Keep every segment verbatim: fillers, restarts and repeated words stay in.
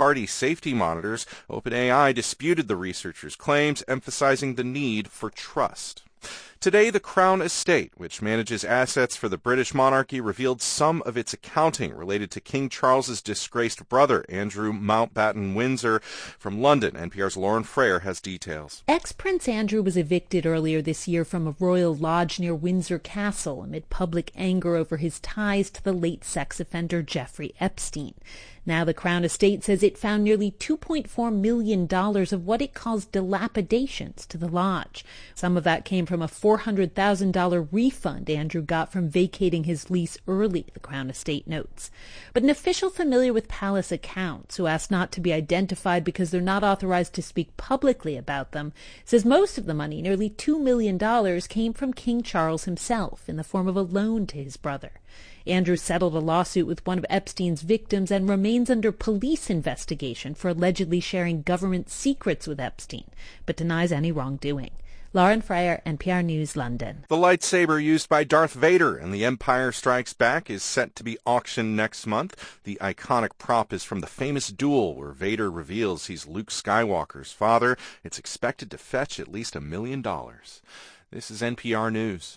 third-party safety monitors, OpenAI disputed the researchers' claims, emphasizing the need for trust. Today, the Crown Estate, which manages assets for the British monarchy, revealed some of its accounting related to King Charles's disgraced brother, Andrew Mountbatten Windsor. From London, N P R's Lauren Frayer has details. Ex-Prince Andrew was evicted earlier this year from a royal lodge near Windsor Castle amid public anger over his ties to the late sex offender Jeffrey Epstein. Now the Crown Estate says it found nearly two point four million dollars of what it calls dilapidations to the lodge. Some of that came from a four hundred thousand dollars refund Andrew got from vacating his lease early, the Crown Estate notes. But an official familiar with palace accounts, who asked not to be identified because they're not authorized to speak publicly about them, says most of the money, nearly two million dollars, came from King Charles himself in the form of a loan to his brother. Andrew settled a lawsuit with one of Epstein's victims and remains under police investigation for allegedly sharing government secrets with Epstein, but denies any wrongdoing. Lauren Frayer, N P R News, London. The lightsaber used by Darth Vader in The Empire Strikes Back is set to be auctioned next month. The iconic prop is from the famous duel where Vader reveals he's Luke Skywalker's father. It's expected to fetch at least a million dollars. This is N P R News.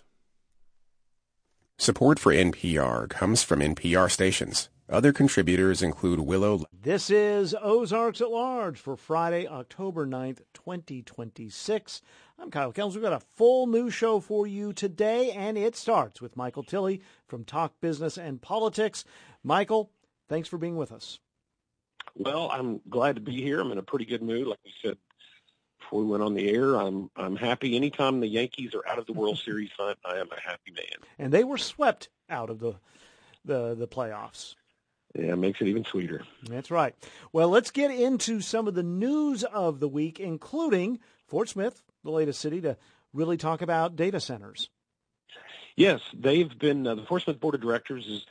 Support for N P R comes from N P R stations. Other contributors include Willow. This is Ozarks at Large for Friday, October ninth, twenty twenty-six. I'm Kyle Kelms. We've got a full news show for you today, and it starts with Michael Tilley from Talk Business and Politics. Michael, thanks for being with us. Well, I'm glad to be here. I'm in a pretty good mood. Like we said before we went on the air, I'm I'm happy. Anytime the Yankees are out of the World Series hunt, I am a happy man. And they were swept out of the the, the playoffs. Yeah, it makes it even sweeter. That's right. Well, let's get into some of the news of the week, including Fort Smith, the latest city to really talk about data centers. Yes, they've been, uh, the Fort Smith Board of Directors is,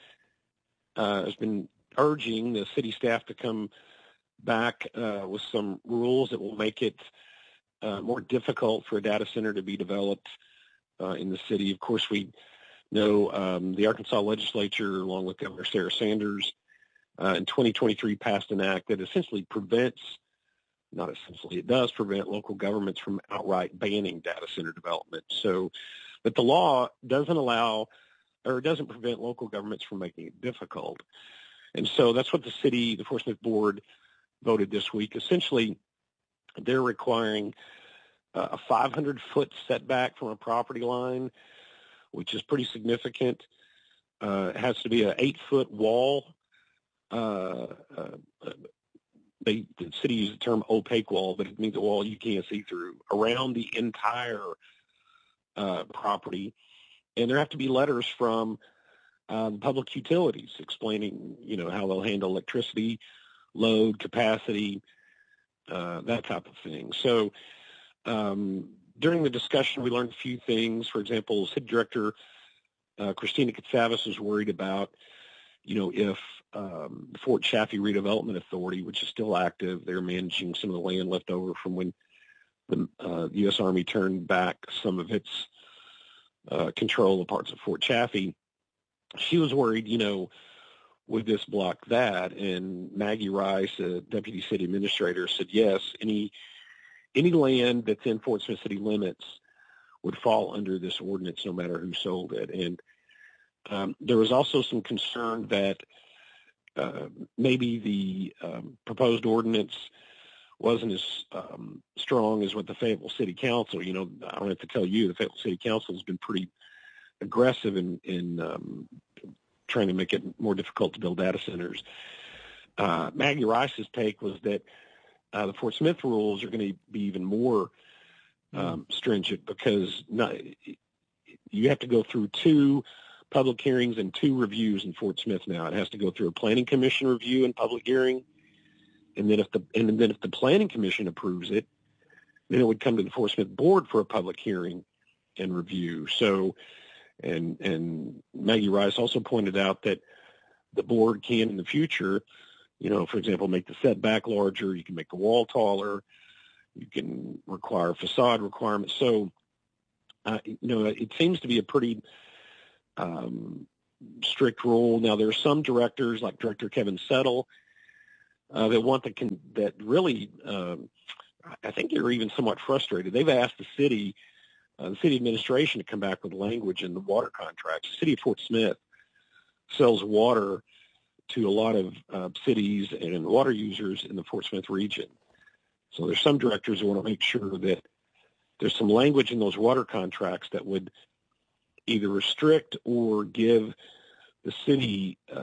uh, has been urging the city staff to come back uh, with some rules that will make it uh, more difficult for a data center to be developed uh, in the city. Of course, we know um, the Arkansas legislature, along with Governor Sarah Sanders, Uh, in twenty twenty-three passed an act that essentially prevents, not essentially, it does prevent local governments from outright banning data center development. So, but the law doesn't allow, or it doesn't prevent local governments from making it difficult. And so that's what the city, the Fort Smith Board voted this week. Essentially, they're requiring uh, a five hundred foot setback from a property line, which is pretty significant. Uh, it has to be an eight foot wall. Uh, uh, they, the city uses the term opaque wall, but it means a wall you can't see through around the entire uh, property. And there have to be letters from uh, the public utilities explaining, you know, how they'll handle electricity, load, capacity, uh, that type of thing. So um, during the discussion, we learned a few things. For example, City Director uh, Christina Katsavas was worried about, you know, if um, the Fort Chaffee Redevelopment Authority, which is still active, they're managing some of the land left over from when the uh, U S Army turned back some of its uh, control of parts of Fort Chaffee. She was worried, you know, would this block that? And Maggie Rice, a deputy city administrator, said yes, any any land that's in Fort Smith city limits would fall under this ordinance no matter who sold it. And Um, there was also some concern that uh, maybe the um, proposed ordinance wasn't as um, strong as what the Fayetteville City Council, you know, I don't have to tell you, the Fayetteville City Council has been pretty aggressive in, in um, trying to make it more difficult to build data centers. Uh, Maggie Rice's take was that uh, the Fort Smith rules are going to be even more um, stringent because not, you have to go through two public hearings and two reviews in Fort Smith now. It has to go through a planning commission review and public hearing, and then if the and then if the planning commission approves it, then it would come to the Fort Smith board for a public hearing and review. So, and and Maggie Rice also pointed out that the board can in the future, you know, for example, make the setback larger. You can make the wall taller. You can require facade requirements. So, uh, you know, it seems to be a pretty Um, strict rule. Now, there are some directors, like Director Kevin Settle, uh, that want the con- that really, um, I think they're even somewhat frustrated. They've asked the city, uh, the city administration, to come back with language in the water contracts. The city of Fort Smith sells water to a lot of uh, cities and water users in the Fort Smith region. So there's some directors who want to make sure that there's some language in those water contracts that would either restrict or give the city uh,